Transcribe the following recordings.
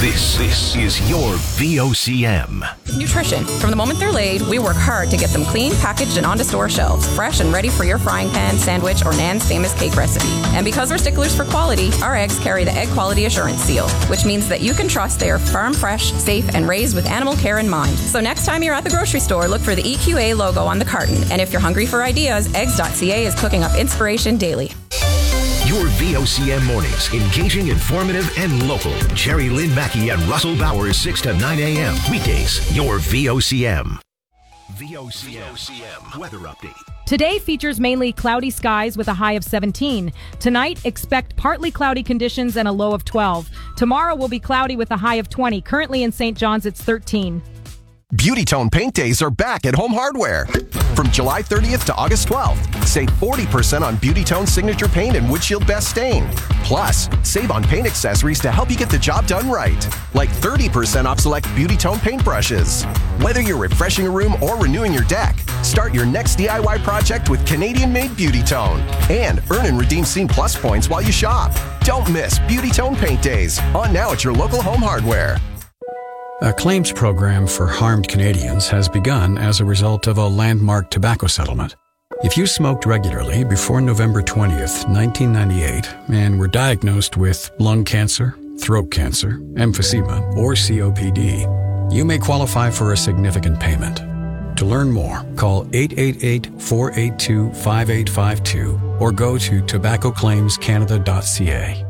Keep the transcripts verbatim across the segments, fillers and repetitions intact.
This, this is your V O C M. Nutrition. From the moment they're laid, we work hard to get them clean, packaged, and onto store shelves, fresh and ready for your frying pan, sandwich, or Nan's famous cake recipe. And because we're sticklers for quality, our eggs carry the Egg Quality Assurance Seal, which means that you can trust they are farm fresh, safe, and raised with animal care in mind. So next time you're at the grocery store, look for the E Q A logo on the carton. And if you're hungry for ideas, eggs dot c a is cooking up inspiration daily. Your V O C M mornings, engaging, informative, and local. Jerry Lynn Mackey and Russell Bowers, six to nine a.m. Weekdays, your V O C M. V O C M weather update. Today features mainly cloudy skies with a high of seventeen. Tonight, expect partly cloudy conditions and a low of twelve. Tomorrow will be cloudy with a high of twenty. Currently in Saint John's, it's thirteen. Beauty Tone Paint Days are back at Home Hardware. From July thirtieth to August twelfth, save forty percent on Beauty Tone Signature Paint and Windshield Best Stain. Plus, save on paint accessories to help you get the job done right, like thirty percent off select Beauty Tone paint brushes. Whether you're refreshing a room or renewing your deck, start your next D I Y project with Canadian-made Beauty Tone. And earn and redeem Scene Plus points while you shop. Don't miss Beauty Tone Paint Days, on now at your local Home Hardware. A claims program for harmed Canadians has begun as a result of a landmark tobacco settlement. If you smoked regularly before November twentieth, nineteen ninety-eight, and were diagnosed with lung cancer, throat cancer, emphysema, or C O P D, you may qualify for a significant payment. To learn more, call eight eight eight, four eight two, five eight five two or go to tobacco claims canada dot c a.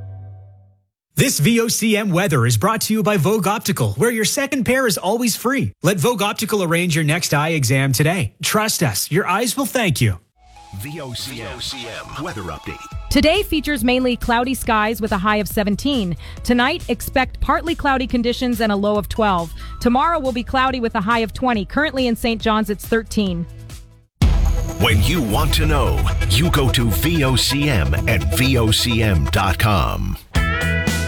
This V O C M weather is brought to you by Vogue Optical, where your second pair is always free. Let Vogue Optical arrange your next eye exam today. Trust us, your eyes will thank you. V O C M weather update. Today features mainly cloudy skies with a high of seventeen. Tonight, expect partly cloudy conditions and a low of twelve. Tomorrow will be cloudy with a high of twenty. Currently in Saint John's, it's thirteen. When you want to know, you go to V O C M at V O C M dot com.